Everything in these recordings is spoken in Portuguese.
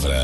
palavra.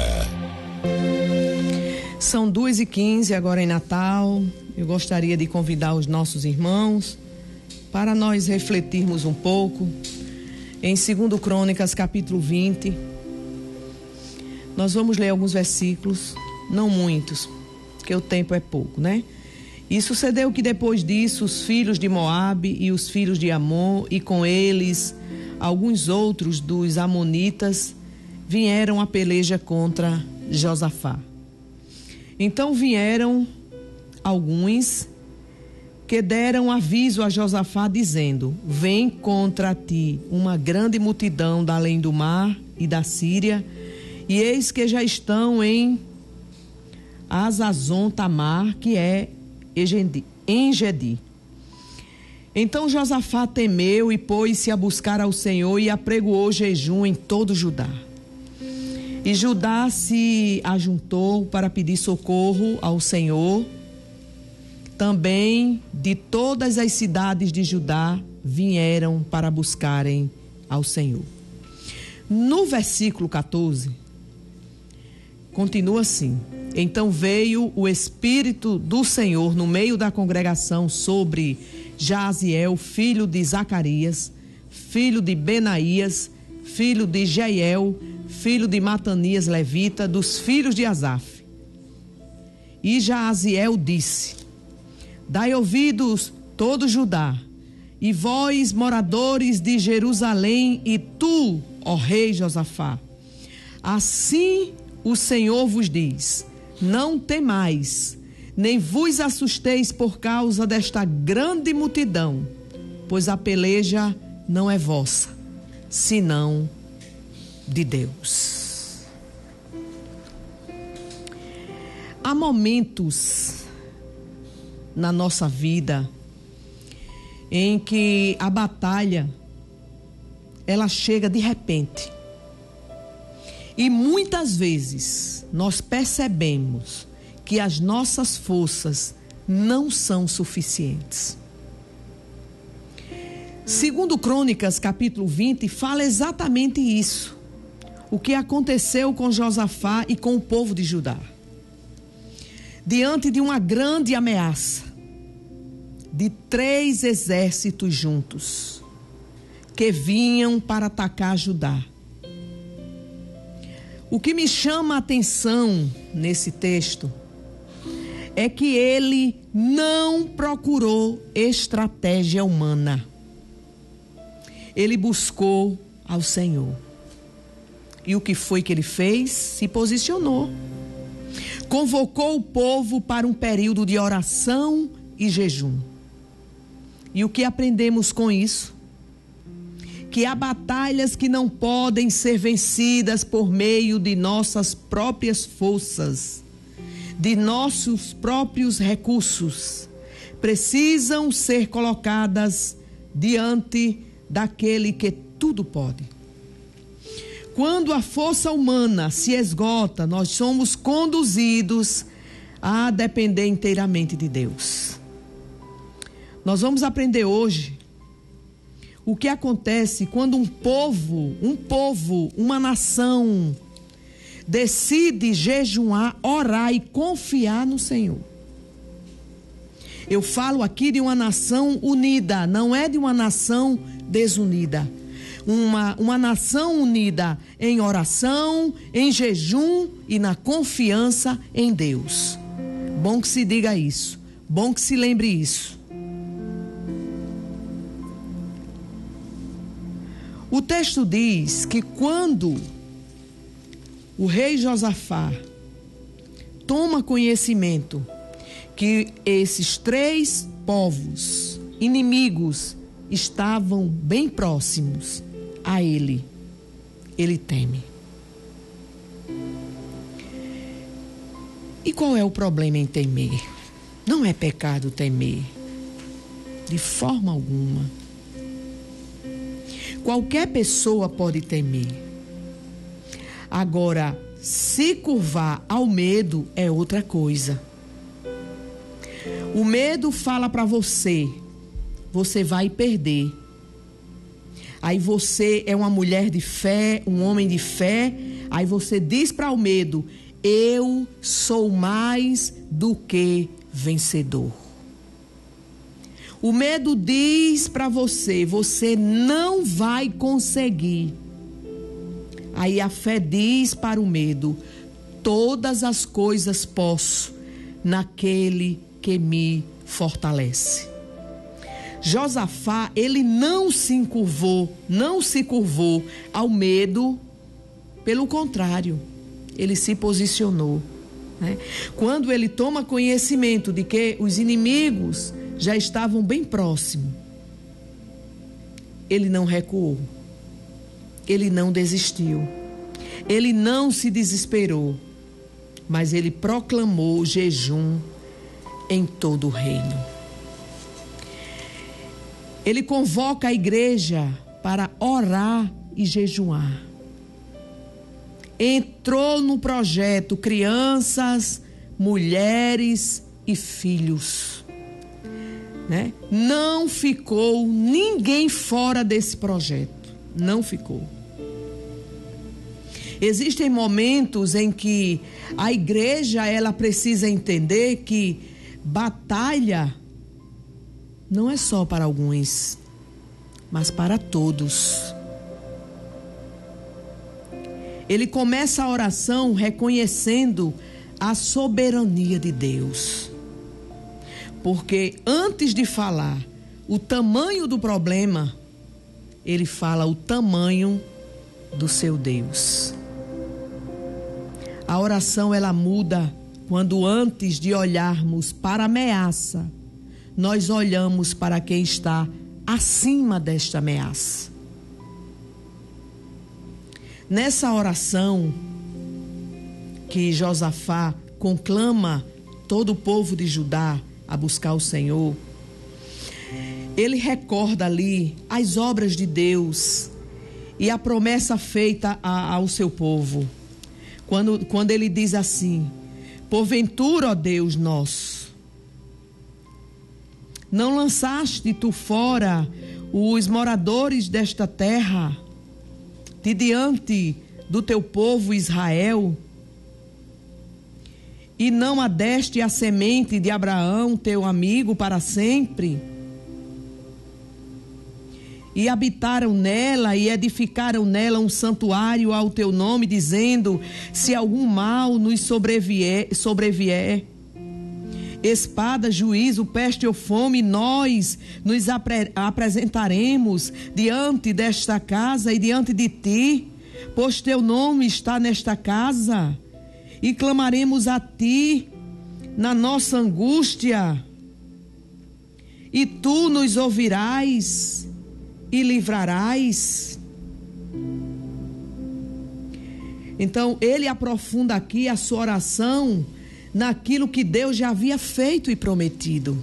São 2h15 agora em Natal. Eu gostaria de convidar os nossos irmãos para nós refletirmos um pouco em 2 Crônicas, capítulo 20. Nós vamos ler alguns versículos, não muitos, porque o tempo é pouco, né? E sucedeu que depois disso os filhos de Moabe e os filhos de Amon, e com eles alguns outros dos amonitas, vieram a peleja contra Josafá. Então vieram alguns que deram aviso a Josafá, dizendo: vem contra ti uma grande multidão da além do mar e da Síria, e eis que já estão em Azazon Tamar, que é Engedi. Então Josafá temeu e pôs-se a buscar ao Senhor e apregoou jejum em todo Judá. E Judá se ajuntou para pedir socorro ao Senhor. Também de todas as cidades de Judá vieram para buscarem ao Senhor. No versículo 14, continua assim: então veio o Espírito do Senhor no meio da congregação sobre Jaziel, filho de Zacarias, filho de Benaías, filho de Jeiel, filho de Matanias levita, dos filhos de Asaf. E Jaziel disse: dai ouvidos todo Judá, e vós, moradores de Jerusalém, e tu, ó rei Josafá, assim o Senhor vos diz: não temais, nem vos assusteis por causa desta grande multidão, pois a peleja não é vossa, senão de Deus. Há momentos na nossa vida em que a batalha ela chega de repente. E muitas vezes nós percebemos que as nossas forças não são suficientes. 2 Crônicas, capítulo 20, fala exatamente isso. O que aconteceu com Josafá e com o povo de Judá. Diante de uma grande ameaça, de 3 exércitos juntos, que vinham para atacar Judá. O que me chama a atenção nesse texto é que ele não procurou estratégia humana. Ele buscou ao Senhor. E o que foi que ele fez? Se posicionou. Convocou o povo para um período de oração e jejum. E o que aprendemos com isso? Que há batalhas que não podem ser vencidas por meio de nossas próprias forças, de nossos próprios recursos. Precisam ser colocadas diante daquele que tudo pode. Quando a força humana se esgota, nós somos conduzidos a depender inteiramente de Deus. Nós vamos aprender hoje o que acontece quando um povo, uma nação, decide jejuar, orar e confiar no Senhor. Eu falo aqui de uma nação unida, não é de uma nação desunida. Uma nação unida em oração, em jejum e na confiança em Deus. Bom que se diga isso, bom que se lembre isso. O texto diz que quando o rei Josafá toma conhecimento que esses 3 povos inimigos estavam bem próximos a ele, ele teme. E qual é o problema em temer? Não é pecado temer, de forma alguma. Qualquer pessoa pode temer. Agora, se curvar ao medo é outra coisa. O medo fala para você vai perder. Aí você é uma mulher de fé, um homem de fé. Aí você diz para o medo: eu sou mais do que vencedor. O medo diz para você: você não vai conseguir. Aí a fé diz para o medo: todas as coisas posso naquele que me fortalece. Josafá, ele não se curvou ao medo, pelo contrário, ele se posicionou, né? Quando ele toma conhecimento de que os inimigos já estavam bem próximos, ele não recuou, ele não desistiu, ele não se desesperou, mas ele proclamou jejum em todo o reino. Ele convoca a igreja para orar e jejuar. Entrou no projeto crianças, mulheres e filhos, né? Não ficou ninguém fora desse projeto. Não ficou. Existem momentos em que a igreja ela precisa entender que batalha não é só para alguns, mas para todos. Ele começa a oração reconhecendo a soberania de Deus. Porque antes de falar o tamanho do problema, ele fala o tamanho do seu Deus. A oração ela muda quando antes de olharmos para a ameaça, nós olhamos para quem está acima desta ameaça. Nessa oração que Josafá conclama todo o povo de Judá a buscar o Senhor, ele recorda ali as obras de Deus e a promessa feita ao seu povo. Quando ele diz assim: porventura, ó Deus nosso, não lançaste tu fora os moradores desta terra de diante do teu povo Israel, e não adeste a semente de Abraão, teu amigo, para sempre? E habitaram nela e edificaram nela um santuário ao teu nome, dizendo: se algum mal nos sobrevier, espada, juízo, peste ou fome, nós nos apresentaremos diante desta casa e diante de ti, pois teu nome está nesta casa, e clamaremos a ti na nossa angústia, e tu nos ouvirás e livrarás. Então ele aprofunda aqui a sua oração naquilo que Deus já havia feito e prometido.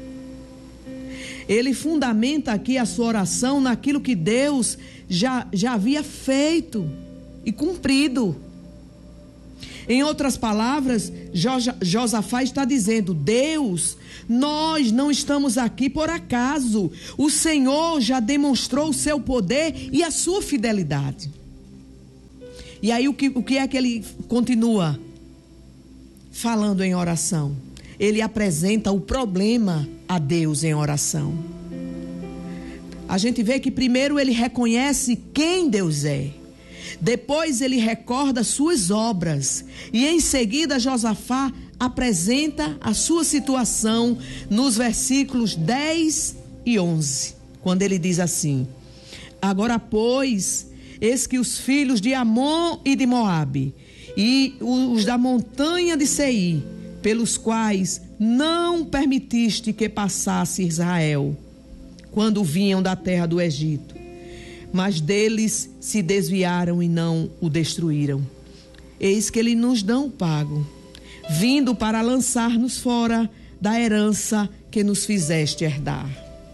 Ele fundamenta aqui a sua oração naquilo que Deus já havia feito e cumprido. Em outras palavras, Josafá está dizendo: Deus, nós não estamos aqui por acaso. O Senhor já demonstrou o seu poder e a sua fidelidade. E aí o que é que ele continua falando em oração? Ele apresenta o problema a Deus em oração. A gente vê que primeiro ele reconhece quem Deus é. Depois ele recorda suas obras. E em seguida Josafá apresenta a sua situação nos versículos 10 e 11. Quando ele diz assim: agora, pois, eis que os filhos de Amon e de Moabe e os da montanha de Seir, pelos quais não permitiste que passasse Israel, quando vinham da terra do Egito, mas deles se desviaram e não o destruíram. Eis que eles nos dão o pago, vindo para lançar-nos fora da herança que nos fizeste herdar.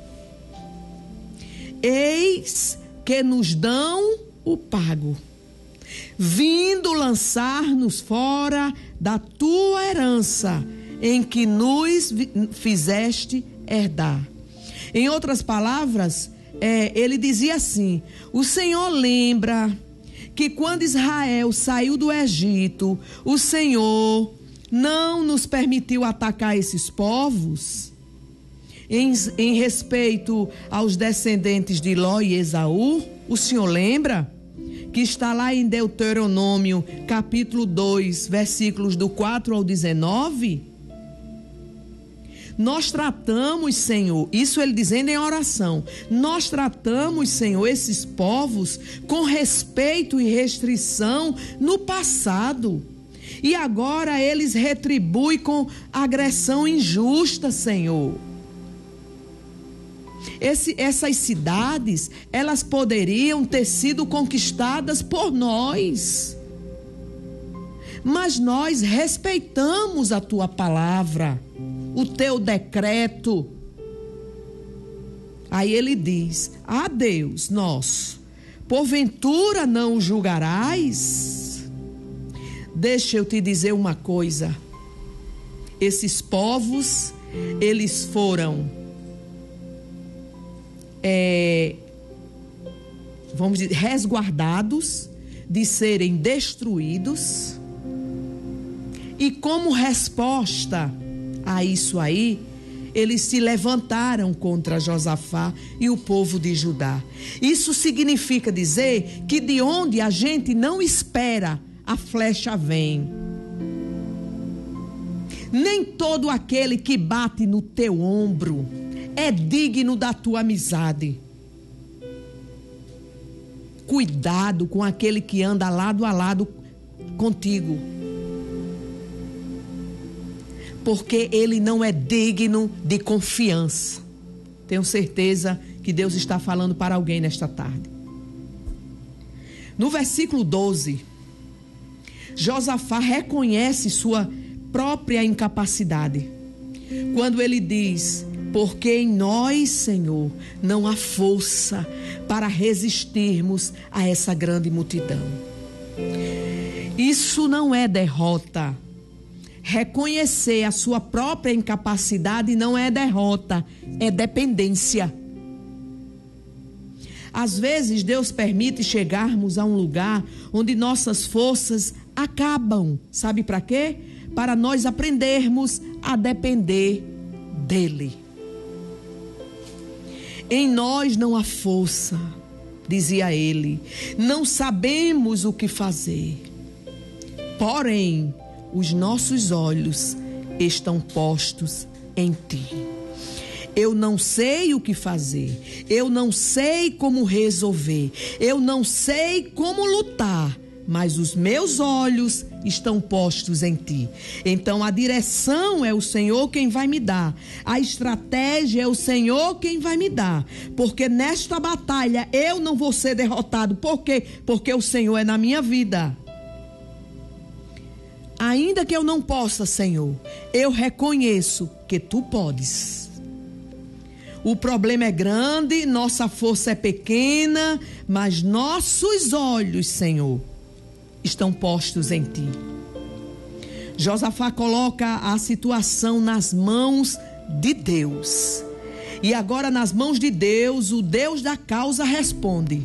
Eis que nos dão o pago, vindo lançar-nos fora da tua herança, em que nos fizeste herdar. Em outras palavras, ele dizia assim: o Senhor lembra que quando Israel saiu do Egito, o Senhor não nos permitiu atacar esses povos em respeito aos descendentes de Ló e Esaú. O Senhor lembra? Que está lá em Deuteronômio capítulo 2, versículos do 4 ao 19. Nós tratamos, Senhor, isso ele dizendo em oração, nós tratamos, Senhor, esses povos com respeito e restrição no passado. E agora eles retribuem com agressão injusta, Senhor. Essas cidades, elas poderiam ter sido conquistadas por nós. Mas nós respeitamos a tua palavra, o teu decreto. Aí ele diz: ah, Deus nosso, porventura não o julgarás? Deixa eu te dizer uma coisa. Esses povos, eles foram, vamos dizer, resguardados de serem destruídos. E como resposta a isso aí, eles se levantaram contra Josafá e o povo de Judá. Isso significa dizer que de onde a gente não espera, a flecha vem. Nem todo aquele que bate no teu ombro é digno da tua amizade. Cuidado com aquele que anda lado a lado contigo, porque ele não é digno de confiança. Tenho certeza que Deus está falando para alguém nesta tarde. No versículo 12, Josafá reconhece sua própria incapacidade, quando ele diz: porque em nós, Senhor, não há força para resistirmos a essa grande multidão. Isso não é derrota. Reconhecer a sua própria incapacidade não é derrota, é dependência. Às vezes Deus permite chegarmos a um lugar onde nossas forças acabam. Sabe para quê? Para nós aprendermos a depender dele. Em nós não há força, dizia ele, não sabemos o que fazer. Porém, os nossos olhos estão postos em ti. Eu não sei o que fazer, eu não sei como resolver, eu não sei como lutar, mas os meus olhos estão postos em ti. Então a direção é o Senhor quem vai me dar, a estratégia é o Senhor quem vai me dar, porque nesta batalha eu não vou ser derrotado. Por quê? Porque o Senhor é na minha vida. Ainda que eu não possa, Senhor, eu reconheço que tu podes. O problema é grande, nossa força é pequena, mas nossos olhos, Senhor, estão postos em ti. Josafá coloca a situação nas mãos de Deus. E agora, nas mãos de Deus, o Deus da causa responde.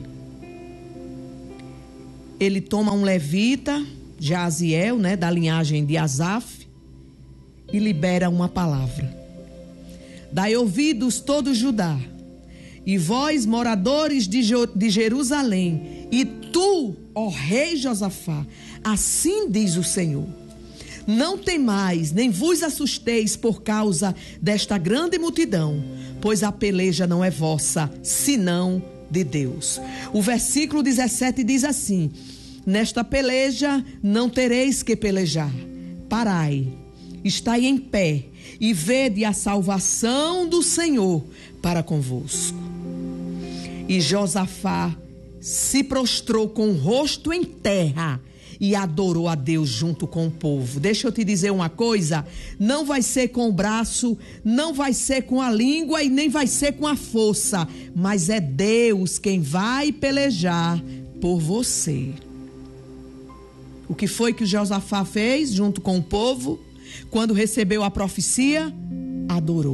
Ele toma um levita, Jaziel, da linhagem de Asaf, e libera uma palavra. Dai ouvidos todo Judá, e vós, moradores de Jerusalém, e tu, ó rei Josafá, assim diz o Senhor: não temais, nem vos assusteis por causa desta grande multidão, pois a peleja não é vossa, senão de Deus. O versículo 17 diz assim: nesta peleja não tereis que pelejar. Parai, estai em pé e vede a salvação do Senhor para convosco. E Josafá se prostrou com o rosto em terra e adorou a Deus junto com o povo. Deixa eu te dizer uma coisa: não vai ser com o braço, não vai ser com a língua e nem vai ser com a força, mas é Deus quem vai pelejar por você. O que foi que Josafá fez junto com o povo? Quando recebeu a profecia, adorou.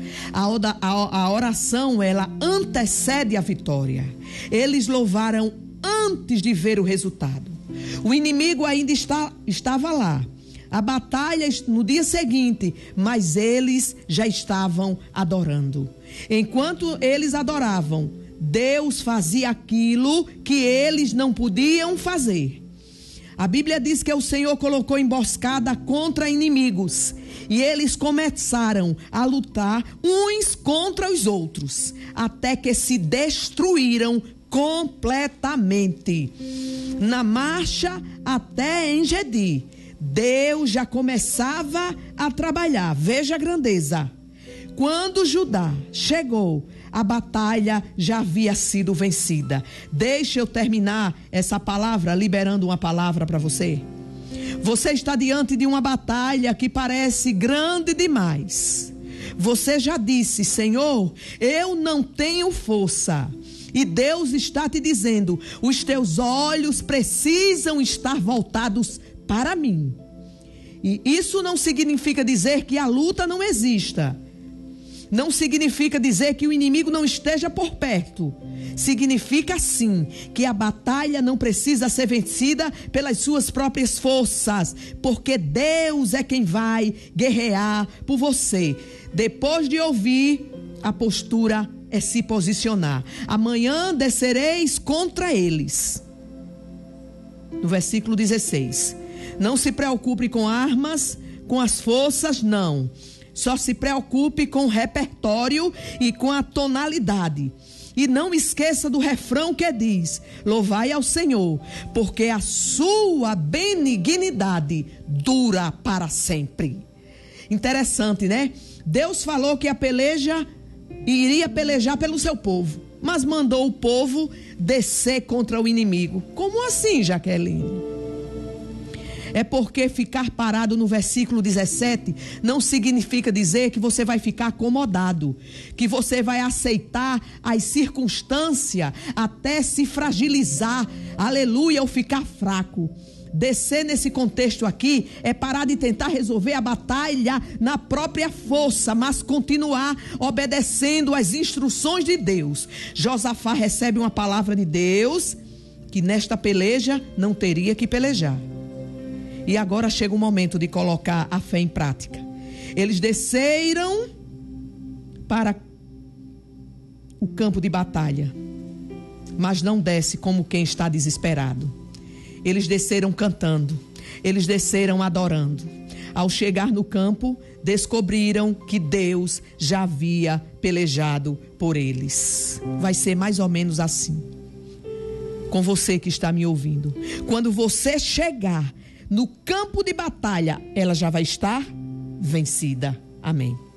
A oração, ela antecede a vitória. Eles louvaram antes de ver o resultado. O inimigo ainda estava lá. A batalha no dia seguinte, mas eles já estavam adorando. Enquanto eles adoravam, Deus fazia aquilo que eles não podiam fazer. A Bíblia diz que o Senhor colocou emboscada contra inimigos e eles começaram a lutar uns contra os outros, até que se destruíram completamente. Na marcha até Engedi, Deus já começava a trabalhar. Veja a grandeza. Quando Judá chegou, a batalha já havia sido vencida. Deixa eu terminar essa palavra, liberando uma palavra para você. Você está diante de uma batalha que parece grande demais. Você já disse: Senhor, eu não tenho força. E Deus está te dizendo: os teus olhos precisam estar voltados para mim. E isso não significa dizer que a luta não exista. Não significa dizer que o inimigo não esteja por perto. Significa sim que a batalha não precisa ser vencida pelas suas próprias forças, porque Deus é quem vai guerrear por você. Depois de ouvir, a postura é se posicionar. Amanhã descereis contra eles. No versículo 16. Não se preocupe com armas, com as forças, não. Só se preocupe com o repertório e com a tonalidade. E não esqueça do refrão que diz: louvai ao Senhor, porque a sua benignidade dura para sempre. Interessante, né? Deus falou que a peleja iria pelejar pelo seu povo, mas mandou o povo descer contra o inimigo. Como assim, Jaqueline? É porque ficar parado no versículo 17 não significa dizer que você vai ficar acomodado, que você vai aceitar as circunstâncias até se fragilizar, aleluia, ou ficar fraco. Descer nesse contexto aqui é parar de tentar resolver a batalha na própria força, mas continuar obedecendo às instruções de Deus. Josafá recebe uma palavra de Deus que nesta peleja não teria que pelejar. E agora chega o momento de colocar a fé em prática. Eles desceram para o campo de batalha, mas não desce como quem está desesperado. Eles desceram cantando, eles desceram adorando. Ao chegar no campo, descobriram que Deus já havia pelejado por eles. Vai ser mais ou menos assim com você que está me ouvindo. Quando você chegar no campo de batalha, ela já vai estar vencida. Amém.